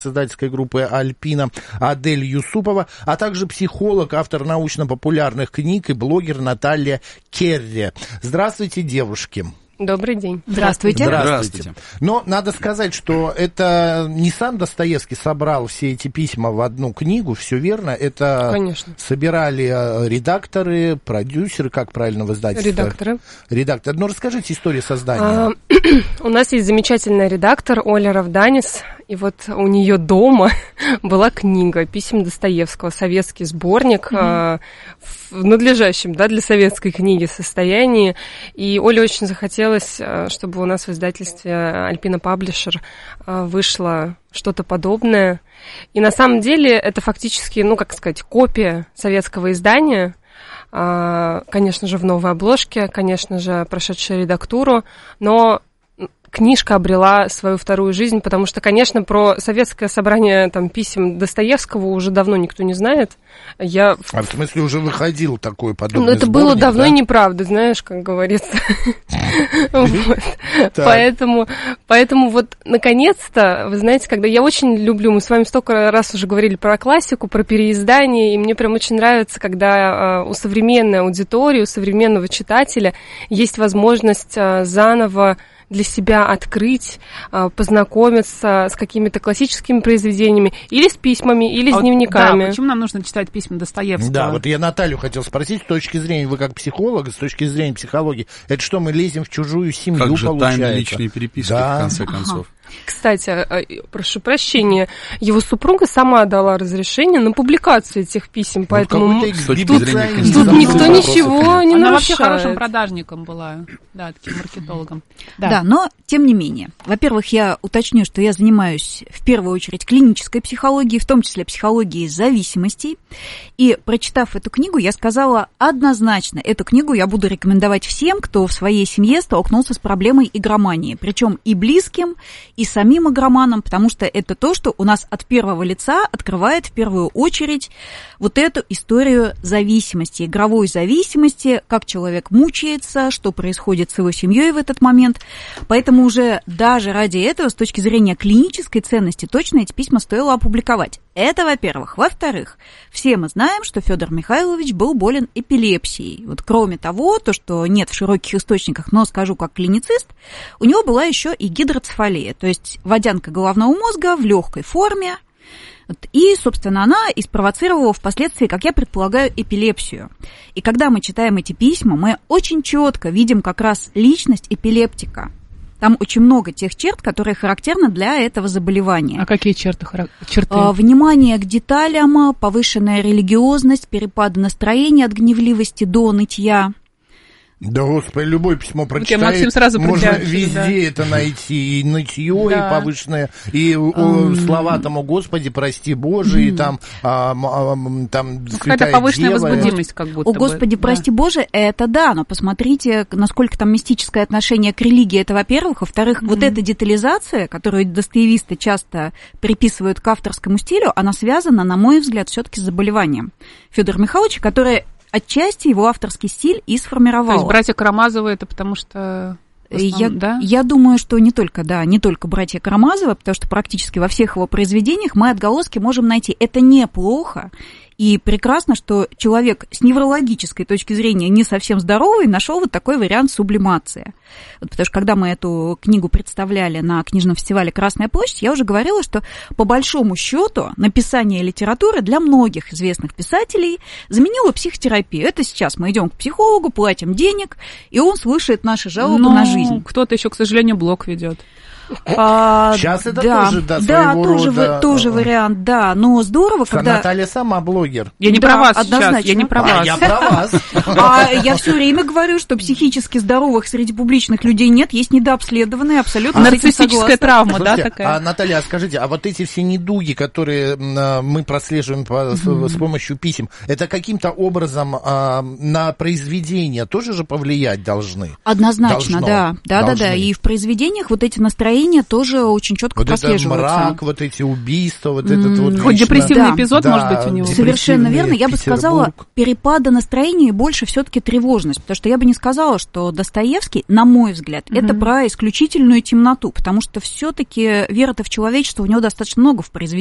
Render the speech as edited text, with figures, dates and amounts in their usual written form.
издательской группы «Альпина» Адель Юсупова, а также психолог, автор научно-популярных книг и блогер Наталья Керри. Здравствуйте, девушки. Добрый день. Здравствуйте. Здравствуйте. Но надо сказать, что это не сам Достоевский собрал все эти письма в одну книгу, все верно. Это Конечно. Собирали редакторы, продюсеры, как правильно в издательстве? Редакторы. Ну, расскажите историю создания. У нас есть замечательный редактор Оля Равданис, и вот у нее дома была книга писем Достоевского, советский сборник в надлежащем, да, для советской книги состоянии. И Оле очень захотелось, чтобы у нас в издательстве Альпина Паблишер вышло что-то подобное. И на самом деле это фактически, ну, как сказать, копия советского издания. Конечно же, в новой обложке, конечно же, прошедшая редактуру, но книжка обрела свою вторую жизнь, потому что, конечно, про советское собрание там, писем Достоевского уже давно никто не знает. А в смысле уже выходил такой подобный это сборник, было давно да? и неправда, знаешь, как говорится. Поэтому вот, наконец-то, вы знаете, когда я очень люблю, мы с вами столько раз уже говорили про классику, про переиздание, и мне прям очень нравится, когда у современной аудитории, у современного читателя есть возможность заново для себя открыть, познакомиться с какими-то классическими произведениями, или с письмами, или с дневниками. Да, почему нам нужно читать письма Достоевского? Да, вот я Наталью хотел спросить, с точки зрения, вы как психолог, с точки зрения психологии, это что, мы лезем в чужую семью, как же получается? Тайны личные переписки, в конце концов. Кстати, прошу прощения, его супруга сама дала разрешение на публикацию этих писем, поэтому тут никто ничего не нарушает. Она вообще хорошим продажником была, да, таким маркетологом. Да, но тем не менее. Во-первых, я уточню, что я занимаюсь в первую очередь клинической психологией, в том числе психологией зависимостей. И, прочитав эту книгу, я сказала однозначно, эту книгу я буду рекомендовать всем, кто в своей семье столкнулся с проблемой игромании. Причем и близким, и самим игроманам, потому что это то, что у нас от первого лица открывает в первую очередь вот эту историю зависимости, игровой зависимости, как человек мучается, что происходит с его семьей в этот момент. Поэтому уже даже ради этого, с точки зрения клинической ценности, точно эти письма стоило опубликовать. Это, во-первых. Во-вторых, все мы знаем, что Федор Михайлович был болен эпилепсией. Вот кроме того, то, что нет в широких источниках, но скажу как клиницист, у него была еще и гидроцефалия, то есть водянка головного мозга в легкой форме. И, собственно, она и спровоцировала впоследствии, как я предполагаю, эпилепсию. И когда мы читаем эти письма, мы очень четко видим как раз личность эпилептика. Там очень много тех черт, которые характерны для этого заболевания. А какие черты? Внимание к деталям, повышенная религиозность, перепады настроения от гневливости до нытья. Да, господи, любое письмо прочитает, Максим сразу можно везде это найти, и нытье, и повышенное, и слова там «О Господи, прости Боже», и там какая-то повышенная возбудимость как будто бы. «О Господи, прости Боже», это да, но посмотрите, насколько там мистическое отношение к религии, это во-первых. Во-вторых, вот эта детализация, которую достоевисты часто приписывают к авторскому стилю, она связана, на мой взгляд, все-таки с заболеванием Федора Михайловича, которое отчасти его авторский стиль и сформировал. То есть братья Карамазовы это потому что... Я думаю, что не только братья Карамазовы, потому что практически во всех его произведениях мы отголоски можем найти. Это неплохо. И прекрасно, что человек с неврологической точки зрения не совсем здоровый нашел вот такой вариант сублимации. Вот потому что когда мы эту книгу представляли на книжном фестивале «Красная площадь», я уже говорила, что по большому счету написание литературы для многих известных писателей заменило психотерапию. Это сейчас мы идем к психологу, платим денег, и он слышит наши жалобы на жизнь. Кто-то еще, к сожалению, блог ведет. Сейчас это тоже, своего рода... тоже вариант, да, но здорово, когда... Наталья сама блогер. Я не про вас сейчас, я не про вас. Я про вас. Я все время говорю, что психически здоровых среди публичных людей нет, есть недообследованные, абсолютно нарциссическая травма, да, такая? Наталья, скажите, а вот эти все недуги, которые мы прослеживаем с помощью писем, это каким-то образом на произведение тоже же повлиять должны? Однозначно, да. И в произведениях вот эти настроения настроения тоже очень четко прослеживаются. Вот этот мрак, вот эти убийства, вот этот вот... Хоть депрессивный эпизод, может быть, у него. Совершенно верно. Я бы сказала, перепада настроения больше все-таки тревожность, потому что я бы не сказала, что Достоевский, на мой взгляд, это про исключительную темноту, потому что все-таки вера-то в человечество у него достаточно много в произведениях.